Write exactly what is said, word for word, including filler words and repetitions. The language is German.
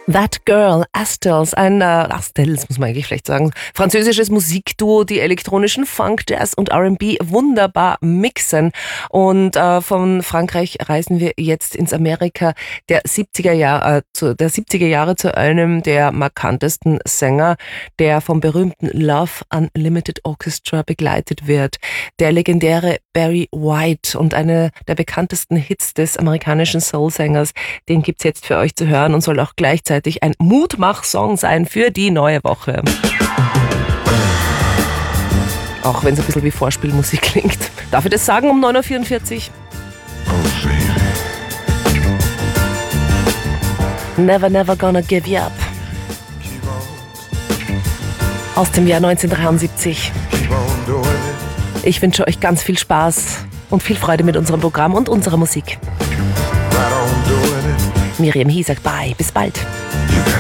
That Girl, Astels, ein äh, Astels muss man eigentlich vielleicht sagen, französisches Musikduo, die elektronischen Funk, Jazz und R and B wunderbar mixen. Und äh, von Frankreich reisen wir jetzt ins Amerika der siebziger Jahre, äh, zu, der siebziger Jahre zu einem der markantesten Sänger, der vom berühmten Love Unlimited Orchestra begleitet wird. Der legendäre Barry White, und eine der bekanntesten Hits des amerikanischen Soul-Sängers, den gibt's jetzt für euch zu hören und soll auch gleichzeitig ein Mutmach-Song sein für die neue Woche. Auch wenn es ein bisschen wie Vorspielmusik klingt. Darf ich das sagen um neun Uhr vierundvierzig? Never, never gonna give you up. Aus dem Jahr neunzehnhundertdreiundsiebzig. Ich wünsche euch ganz viel Spaß und viel Freude mit unserem Programm und unserer Musik. Miriam Hie sagt bye, bis bald.